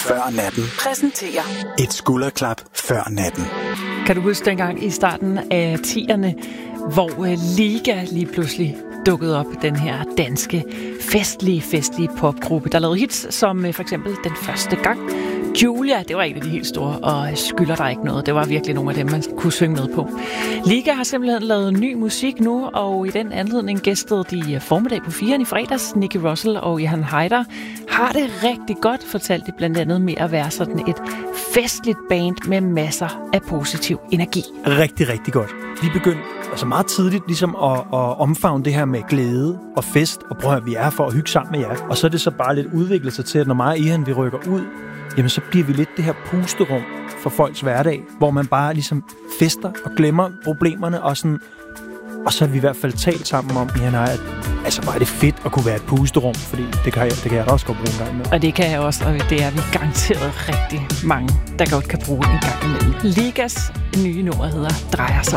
før natten præsenterer et skulderklap før natten. Kan du huske dengang i starten af 10'erne, hvor Liga lige pludselig dukkede op, den her danske festlige popgruppe, der lavede hits som for eksempel Den Første Gang. Julia, det var en af de helt store, og Skylder dig ikke noget. Det var virkelig nogle af dem, man kunne synge med på. Liga har simpelthen lavet ny musik nu, og i den anledning gæstede de formiddag på 4'eren i fredags. Nicky Russell og Johan Heider har det rigtig godt, fortalte de blandt andet med at være sådan et festligt band med masser af positiv energi. Rigtig, rigtig godt. Vi begyndte altså meget tidligt ligesom at omfavne det her med glæde og fest, og prøv at vi er her for at hygge sammen med jer. Og så er det så bare lidt udviklet sig til, at når mig og Ihan, vi rykker ud, jamen så bliver vi lidt det her pusterum for folks hverdag, hvor man bare ligesom fester og glemmer problemerne og sådan. Og så har vi i hvert fald talt sammen om, Ihan og jeg, at altså bare er det fedt at kunne være et pusterum, fordi det kan jeg da også godt bruge en gang med. Og det kan jeg også, og det er vi garanteret rigtig mange, der godt kan bruge en gang imellem. Ligas nye nummer hedder Drejer sig